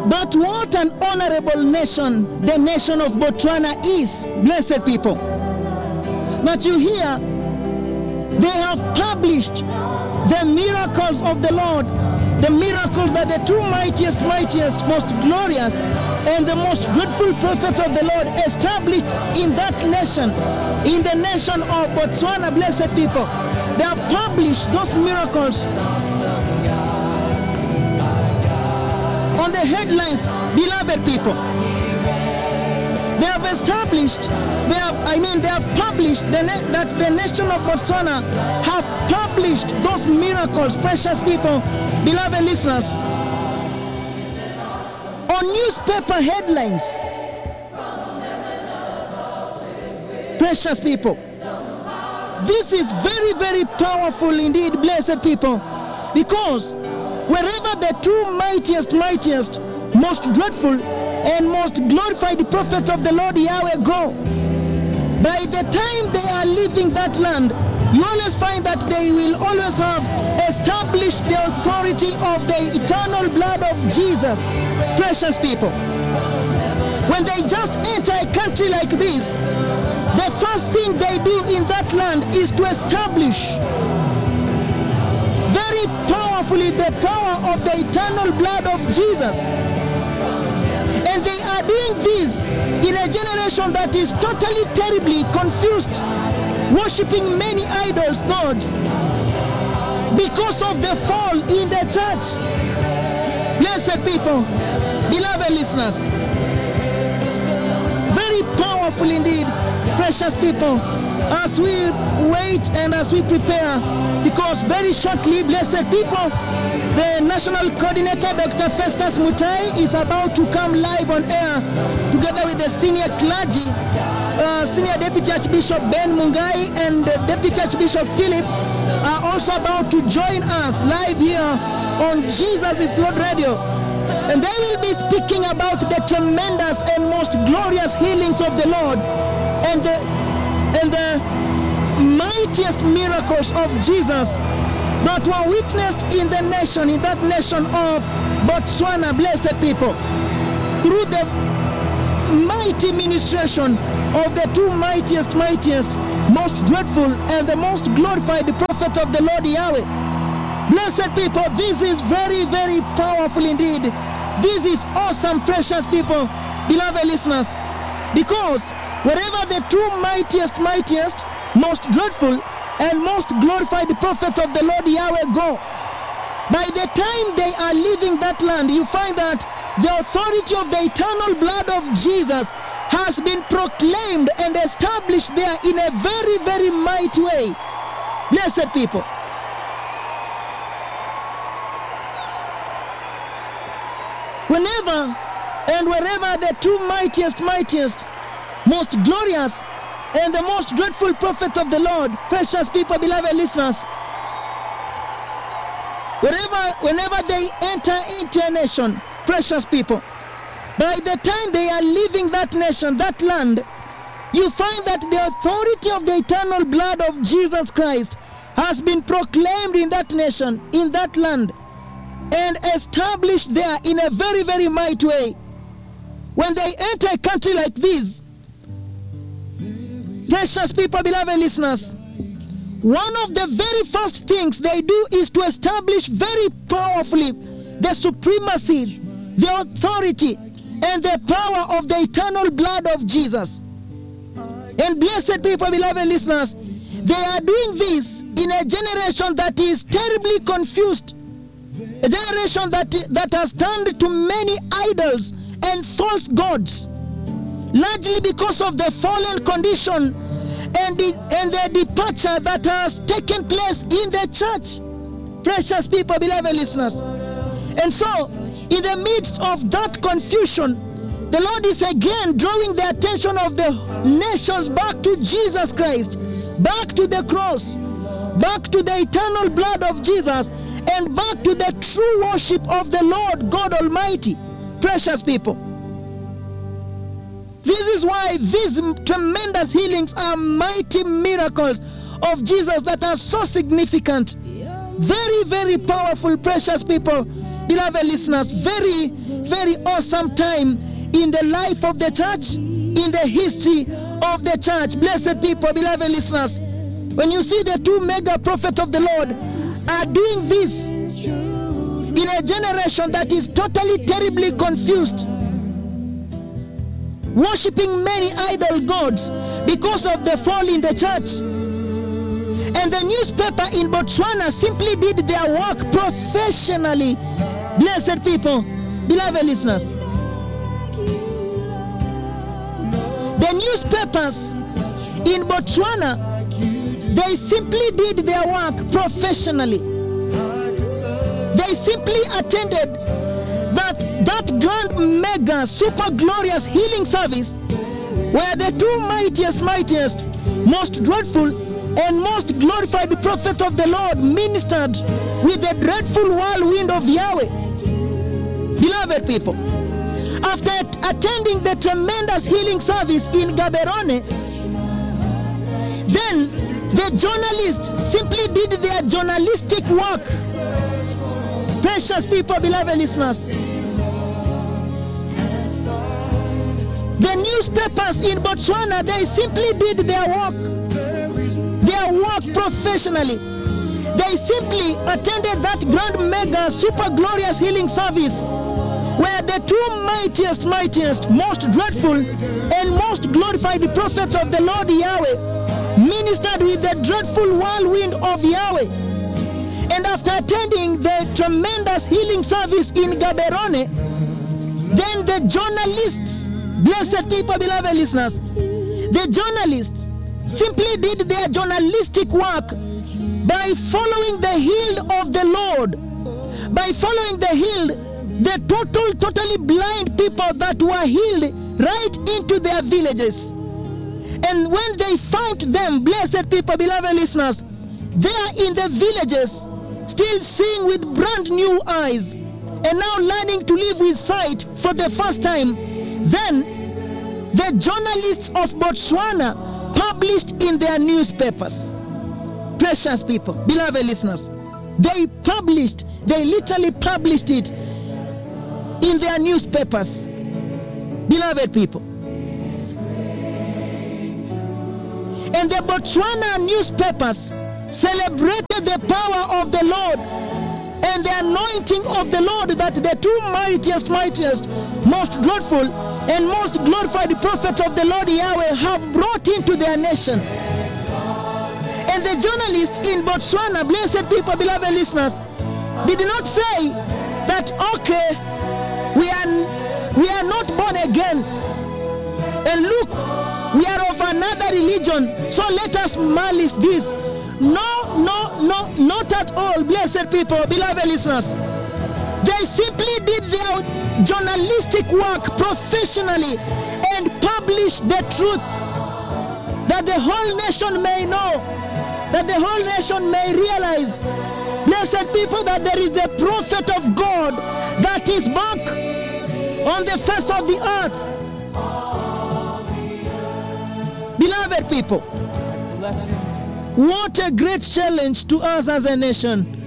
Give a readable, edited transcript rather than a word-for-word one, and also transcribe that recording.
But what an honorable nation the nation of Botswana is, blessed people. That you hear, they have published the miracles of the Lord, the miracles that the two mightiest, most glorious, and the most dreadful prophets of the Lord established in that nation, in the nation of Botswana, blessed people. They have published those miracles on the headlines, beloved people. They have established, they have published that the nation of Botswana have published those miracles, precious people, beloved listeners, on newspaper headlines. Precious people, this is very, very powerful indeed, blessed people, because wherever the two mightiest, most dreadful and most glorified prophets of the Lord Yahweh go, by the time they are leaving that land, you always find that they will always have established the authority of the eternal blood of Jesus. Precious people, when they just enter a country like this, the first thing they do in that land is to establish very powerfully the power of the eternal blood of Jesus. And they are doing this in a generation that is totally, terribly confused, worshipping many idols, gods, because of the fall in the church. Blessed people, beloved listeners, very powerful indeed, precious people, as we wait and as we prepare, because very shortly, blessed people, the national coordinator, Dr. Festus Mutai, is about to come live on air together with the senior clergy, Senior Deputy Archbishop Ben Mungai and Deputy Archbishop Philip are also about to join us live here on Jesus is Lord Radio. And they will be speaking about the tremendous and most glorious healings of the Lord and the mightiest miracles of Jesus that were witnessed in that nation of Botswana, blessed people, through the mighty ministration of the two mightiest, most dreadful and the most glorified prophet of the Lord Yahweh. Blessed people, this is very, very powerful indeed. This is awesome, precious people, beloved listeners, because wherever the two mightiest, most dreadful and most glorified prophets of the Lord Yahweh go, by the time they are leaving that land, you find that the authority of the eternal blood of Jesus has been proclaimed and established there in a very, very mighty way. Blessed people. Whenever and wherever the two mightiest, most glorious and the most dreadful prophet of the Lord, precious people, beloved listeners, whenever they enter into a nation, precious people, by the time they are leaving that nation, that land, you find that the authority of the eternal blood of Jesus Christ has been proclaimed in that nation, in that land, and established there in a very, very mighty way. When they enter a country like this, precious people, beloved listeners, one of the very first things they do is to establish very powerfully the supremacy, the authority, and the power of the eternal blood of Jesus. And blessed people, beloved listeners, they are doing this in a generation that is terribly confused, a generation that has turned to many idols and false gods, largely because of the fallen condition and the departure that has taken place in the church. Precious people, beloved listeners. And so, in the midst of that confusion, the Lord is again drawing the attention of the nations back to Jesus Christ, back to the cross, back to the eternal blood of Jesus, and back to the true worship of the Lord God Almighty. Precious people. This is why these tremendous healings are mighty miracles of Jesus that are so significant. Very, very powerful, precious people, beloved listeners, very, very awesome time in the life of the church, in the history of the church. Blessed people, beloved listeners, when you see the two mega prophets of the Lord are doing this in a generation that is totally, terribly confused, worshipping many idol gods because of the fall in the church. And the newspaper in Botswana simply did their work professionally. Blessed people, beloved listeners. The newspapers in Botswana, they simply did their work professionally. They simply attended that grand, mega, super glorious healing service where the two mightiest, most dreadful and most glorified prophet of the Lord ministered with the dreadful whirlwind of Yahweh. Beloved people, after attending the tremendous healing service in Gaborone, then the journalists simply did their journalistic work. Precious people, beloved listeners, the newspapers in Botswana, they simply did their work professionally. They simply attended that grand, mega, super glorious healing service where the two mightiest, most dreadful and most glorified prophets of the Lord Yahweh ministered with the dreadful whirlwind of Yahweh. And after attending the tremendous healing service in Gaborone, then the journalists, blessed people, beloved listeners, the journalists simply did their journalistic work by following the healed of the Lord, by following the healed, the totally blind people that were healed right into their villages. And when they found them, blessed people, beloved listeners, there in the villages, still seeing with brand new eyes, and now learning to live with sight for the first time, then the journalists of Botswana published in their newspapers. Precious people, beloved listeners, they literally published it in their newspapers. Beloved people. And the Botswana newspapers celebrated the power of the Lord and the anointing of the Lord that the two mightiest, most dreadful and most glorified prophets of the Lord Yahweh have brought into their nation. And the journalists in Botswana, blessed people, beloved listeners, did not say that, okay, we are not born again, and look, we are of another religion, so let us malice this. No, not at all, blessed people, beloved listeners. They simply did their journalistic work professionally and published the truth that the whole nation may know, that the whole nation may realize, blessed people, that there is a prophet of God that is back on the face of the earth. Beloved people, what a great challenge to us as a nation.